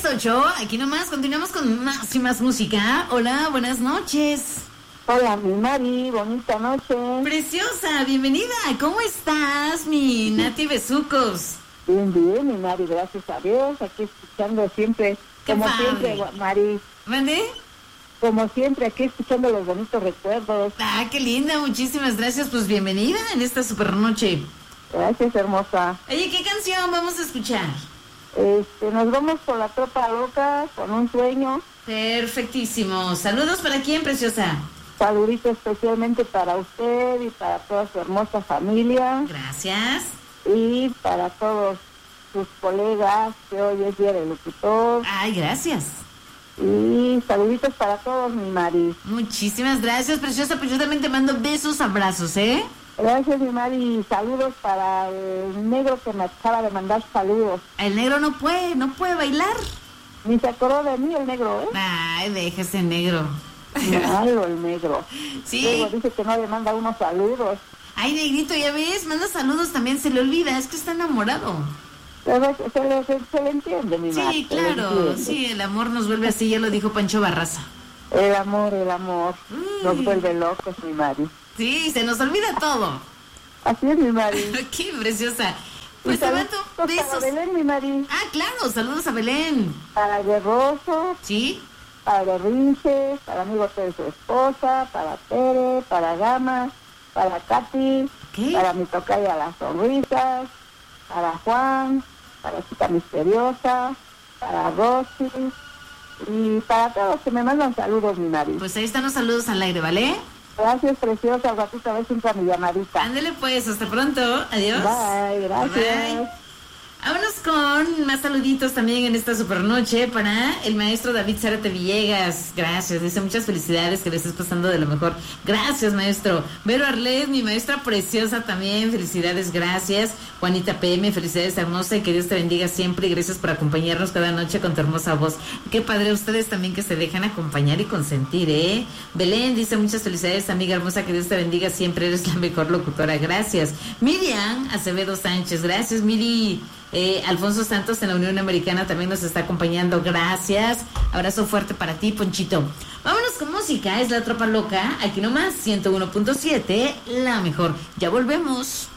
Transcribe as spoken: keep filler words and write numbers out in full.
ocho, aquí nomás, continuamos con más y más música. Hola, buenas noches. Hola, mi Mari, bonita noche. Preciosa, bienvenida. ¿Cómo estás, mi Nati Besucos? Bien, bien, mi Mari, gracias a Dios. Aquí escuchando siempre, Qué como padre. siempre, Mari. ¿Mandé? Como siempre, aquí escuchando los bonitos recuerdos. Ah, qué linda, muchísimas gracias. Pues bienvenida en esta super noche. Gracias, hermosa. Oye, ¿qué canción vamos a escuchar? Este, nos vamos por la tropa loca, con un sueño. Perfectísimo. Saludos para quién, preciosa. Saludito especialmente para usted y para toda su hermosa familia. Gracias. Y para todos sus colegas, que hoy es Día del Locutor. Ay, gracias. Y saluditos para todos, mi Mari. Muchísimas gracias, preciosa. Pues yo también te mando besos, abrazos, ¿eh? Gracias, mi Mari. Saludos para el negro que me acaba de mandar saludos. El negro no puede, no puede bailar. Ni se acordó de mí el negro, ¿eh? Ay, déjese, negro. Malo el negro. Sí. Luego dice que no le manda unos saludos. Ay, negrito, ya ves, manda saludos también, se le olvida, es que está enamorado. Pero se le, se, se le entiende, mi Mari. Sí, claro, sí, el amor nos vuelve así, ya lo dijo Pancho Barraza. El amor, el amor. Uy. Nos vuelve locos, mi Mari. Sí, se nos olvida todo. Así es, mi Mari. Qué preciosa. Pues Y te saludos mando besos. para Belén, mi Mari. Ah, claro, saludos a Belén. Para Guerroso, ¿Sí? para Berrinches, para amigo de su esposa, para Tere, para Gama, para Katy, ¿Qué? para mi tocaya Las Sonrisas, para Juan, para Chica Misteriosa, para Rosy y para todos que me mandan saludos, mi Mari. Pues ahí están los saludos al aire, ¿vale? Gracias, preciosa, al ratito a ver si entra mi llamadita. Ándele pues, hasta pronto, adiós. Bye, gracias. Bye. Vámonos con más saluditos también en esta supernoche para el maestro David Zárate Villegas. Gracias, dice muchas felicidades, que le estés pasando de lo mejor. Gracias, maestro. Vero Arlet, mi maestra preciosa también, felicidades, gracias. Juanita P M, felicidades, hermosa, y que Dios te bendiga siempre y gracias por acompañarnos cada noche con tu hermosa voz. Qué padre ustedes también que se dejan acompañar y consentir, ¿eh? Belén dice muchas felicidades, amiga hermosa, que Dios te bendiga siempre, eres la mejor locutora, gracias. Miriam Acevedo Sánchez, gracias, Miri. Eh, Alfonso Santos en la Unión Americana también nos está acompañando, gracias. Abrazo fuerte para ti, Ponchito. Vámonos con música, es La Tropa Loca, aquí nomás, ciento uno punto siete, la mejor. Ya volvemos.